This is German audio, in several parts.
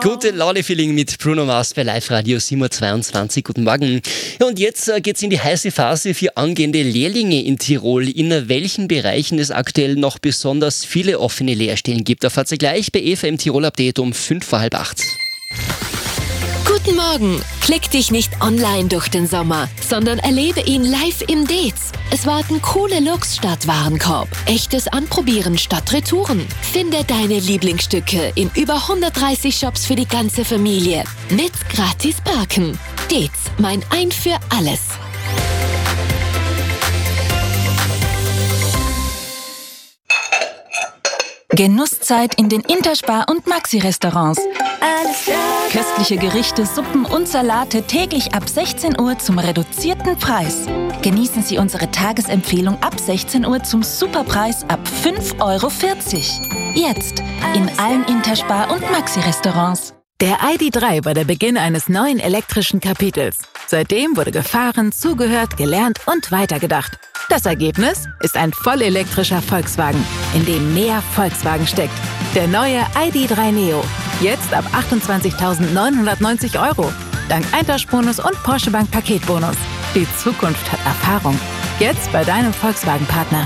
Gute Laune-Feeling mit Bruno Mars bei Live Radio 7.22 Uhr. Guten Morgen. Ja, und jetzt geht's in die heiße Phase für angehende Lehrlinge in Tirol. In welchen Bereichen es aktuell noch besonders viele offene Lehrstellen gibt, erfahrt ihr gleich bei Eva im Tirol-Update um 7:45. Guten Morgen! Klick dich nicht online durch den Sommer, sondern erlebe ihn live im Dez. Es warten coole Looks statt Warenkorb, echtes Anprobieren statt Retouren. Finde deine Lieblingsstücke in über 130 Shops für die ganze Familie. Mit gratis Parken. Dez, mein Ein für alles. Genusszeit in den Interspar- und Maxi-Restaurants. Köstliche Gerichte, Suppen und Salate täglich ab 16 Uhr zum reduzierten Preis. Genießen Sie unsere Tagesempfehlung ab 16 Uhr zum Superpreis ab 5,40 €. Jetzt in allen Interspar- und Maxi-Restaurants. Der ID.3 war der Beginn eines neuen elektrischen Kapitels. Seitdem wurde gefahren, zugehört, gelernt und weitergedacht. Das Ergebnis ist ein vollelektrischer Volkswagen, in dem mehr Volkswagen steckt. Der neue ID.3 Neo. Jetzt ab 28.990 €. Dank Eintauschbonus und Porsche Bank Paketbonus. Die Zukunft hat Erfahrung. Jetzt bei deinem Volkswagen-Partner.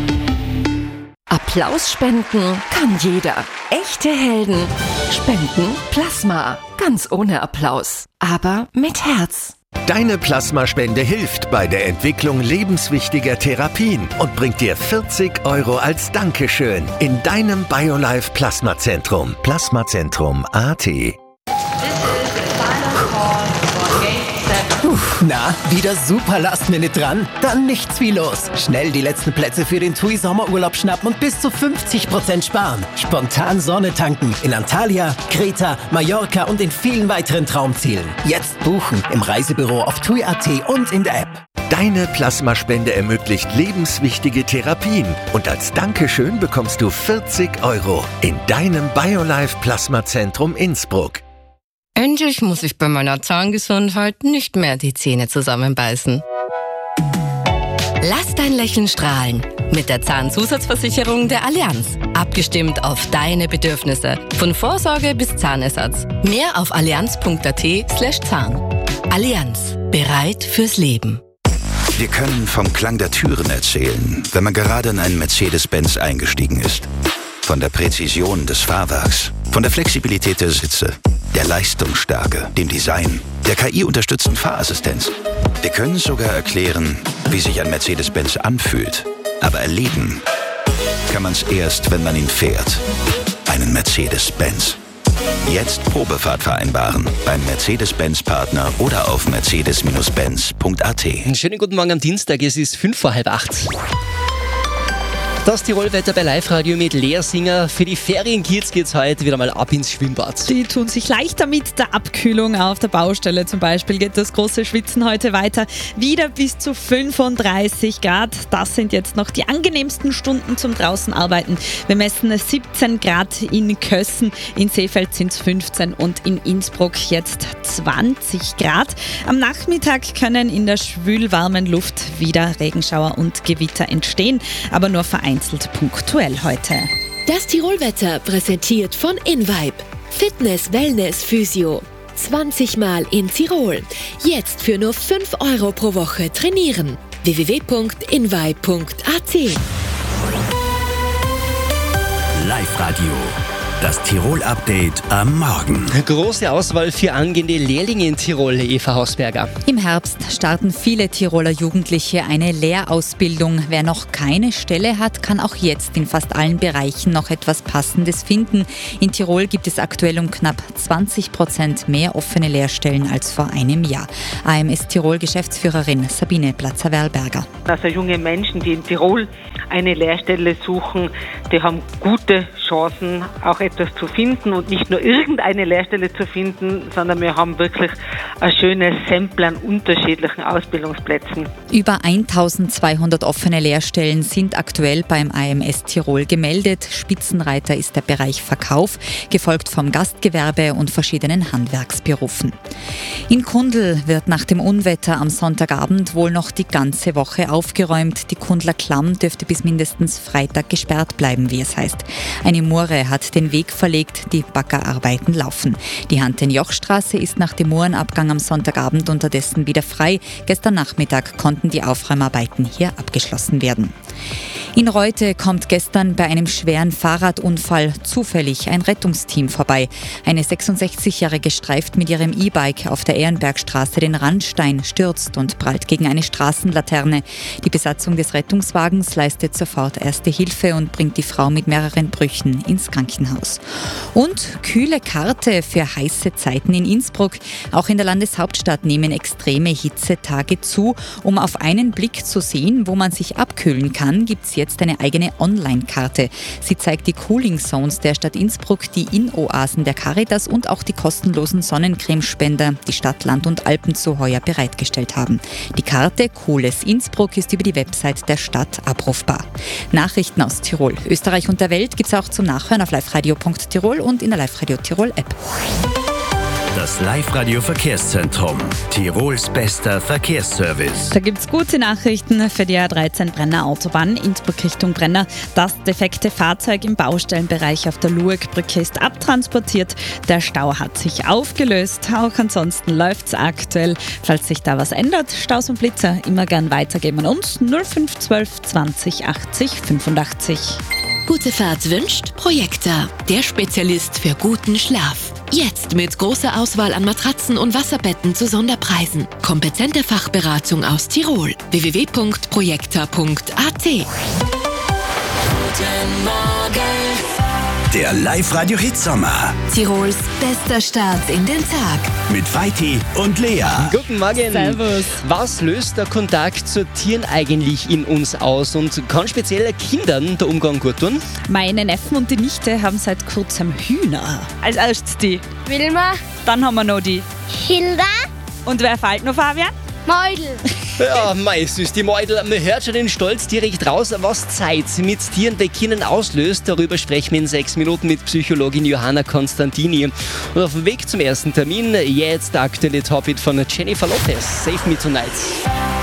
Applaus spenden kann jeder. Echte Helden spenden Plasma. Ganz ohne Applaus, aber mit Herz. Deine Plasmaspende hilft bei der Entwicklung lebenswichtiger Therapien und bringt dir 40 € als Dankeschön in deinem BioLife Plasmazentrum. Plasmazentrum.at. Na, wieder super Last-Minute dran? Dann nichts wie los. Schnell die letzten Plätze für den TUI Sommerurlaub schnappen und bis zu 50% sparen. Spontan Sonne tanken in Antalya, Kreta, Mallorca und in vielen weiteren Traumzielen. Jetzt buchen im Reisebüro auf TUI.at und in der App. Deine Plasmaspende ermöglicht lebenswichtige Therapien und als Dankeschön bekommst du 40 € in deinem BioLife Plasmazentrum Innsbruck. Endlich muss ich bei meiner Zahngesundheit nicht mehr die Zähne zusammenbeißen. Lass dein Lächeln strahlen mit der Zahnzusatzversicherung der Allianz. Abgestimmt auf deine Bedürfnisse. Von Vorsorge bis Zahnersatz. Mehr auf allianz.at/Zahn. Allianz. Bereit fürs Leben. Wir können vom Klang der Türen erzählen, wenn man gerade in einen Mercedes-Benz eingestiegen ist. Von der Präzision des Fahrwerks, von der Flexibilität der Sitze, der Leistungsstärke, dem Design, der KI-unterstützten Fahrassistenz. Wir können sogar erklären, wie sich ein Mercedes-Benz anfühlt. Aber erleben kann man es erst, wenn man ihn fährt. Einen Mercedes-Benz. Jetzt Probefahrt vereinbaren beim Mercedes-Benz-Partner oder auf mercedes-benz.at. Einen schönen guten Morgen am Dienstag, es ist 7:45. Das Tirolwetter bei Live Radio mit Lehrsinger. Für die Ferienkids geht's heute wieder mal ab ins Schwimmbad. Die tun sich leichter mit der Abkühlung. Auf der Baustelle zum Beispiel geht das große Schwitzen heute weiter. Wieder bis zu 35 Grad. Das sind jetzt noch die angenehmsten Stunden zum draußen arbeiten. Wir messen 17 Grad in Kössen, in Seefeld sind es 15 und in Innsbruck jetzt 20 Grad. Am Nachmittag können in der schwülwarmen Luft wieder Regenschauer und Gewitter entstehen, aber nur vereinzelt punktuell heute. Das Tirolwetter präsentiert von InVibe. Fitness, Wellness, Physio. 20 Mal in Tirol. Jetzt für nur 5 € pro Woche trainieren. www.invibe.at. Live Radio. Das Tirol-Update am Morgen. Große Auswahl für angehende Lehrlinge in Tirol, Eva Hausberger. Im Herbst starten viele Tiroler Jugendliche eine Lehrausbildung. Wer noch keine Stelle hat, kann auch jetzt in fast allen Bereichen noch etwas Passendes finden. In Tirol gibt es aktuell um knapp 20% mehr offene Lehrstellen als vor einem Jahr. AMS Tirol-Geschäftsführerin Sabine Platzer-Werlberger. Also junge Menschen, die in Tirol eine Lehrstelle suchen, die haben gute Chancen, auch etwas zu finden und nicht nur irgendeine Lehrstelle zu finden, sondern wir haben wirklich ein schönes Sample an unterschiedlichen Ausbildungsplätzen. Über 1200 offene Lehrstellen sind aktuell beim AMS Tirol gemeldet. Spitzenreiter ist der Bereich Verkauf, gefolgt vom Gastgewerbe und verschiedenen Handwerksberufen. In Kundl wird nach dem Unwetter am Sonntagabend wohl noch die ganze Woche aufgeräumt. Die Kundler Klamm dürfte bis mindestens Freitag gesperrt bleiben, wie es heißt. Eine Stefanie Moore hat den Weg verlegt, die Baggerarbeiten laufen. Die Hanten-Joch-Straße ist nach dem Mohrenabgang am Sonntagabend unterdessen wieder frei. Gestern Nachmittag konnten die Aufräumarbeiten hier abgeschlossen werden. In Reute kommt gestern bei einem schweren Fahrradunfall zufällig ein Rettungsteam vorbei. Eine 66-Jährige streift mit ihrem E-Bike auf der Ehrenbergstraße den Randstein, stürzt und prallt gegen eine Straßenlaterne. Die Besatzung des Rettungswagens leistet sofort erste Hilfe und bringt die Frau mit mehreren Brüchen ins Krankenhaus. Und kühle Karte für heiße Zeiten in Innsbruck. Auch in der Landeshauptstadt nehmen extreme Hitzetage zu. Um auf einen Blick zu sehen, wo man sich abkühlen kann, gibt es jetzt eine eigene Online-Karte. Sie zeigt die Cooling Zones der Stadt Innsbruck, die Innoasen der Caritas und auch die kostenlosen Sonnencremespender, die Stadt Land und Alpen zu heuer bereitgestellt haben. Die Karte Cooles Innsbruck ist über die Website der Stadt abrufbar. Nachrichten aus Tirol, Österreich und der Welt gibt es auch zum Nachhören auf liveradio.tirol und in der Live-Radio Tirol App. Das Live-Radio Verkehrszentrum. Tirols bester Verkehrsservice. Da gibt es gute Nachrichten für die A13 Brenner Autobahn, Innsbruck Richtung Brenner. Das defekte Fahrzeug im Baustellenbereich auf der Luegbrücke ist abtransportiert. Der Stau hat sich aufgelöst. Auch ansonsten läuft es aktuell. Falls sich da was ändert, Staus und Blitzer immer gern weitergeben an uns 0512 20 80 85. Gute Fahrt wünscht Projekta, der Spezialist für guten Schlaf. Jetzt mit großer Auswahl an Matratzen und Wasserbetten zu Sonderpreisen. Kompetente Fachberatung aus Tirol. www.projekta.at. Guten Morgen. Der Live-Radio-Hitsommer. Tirols bester Start in den Tag. Mit Vaiti und Lea. Guten Morgen. Servus. Was löst der Kontakt zu Tieren eigentlich in uns aus und kann speziell Kindern der Umgang gut tun? Meine Neffen und die Nichte haben seit kurzem Hühner. Als erstes die Wilma. Dann haben wir noch die Hilda. Und wer fällt noch, Fabian? Meudel. Ja, mei, süß, die Meudel. Man hört schon den Stolz direkt raus, was Zeit mit Tieren bei Kindern auslöst. Darüber sprechen wir in 6 Minuten mit Psychologin Johanna Constantini. Und auf dem Weg zum ersten Termin jetzt der aktuelle Top-Hit von Jennifer Lopez. Save Me Tonight.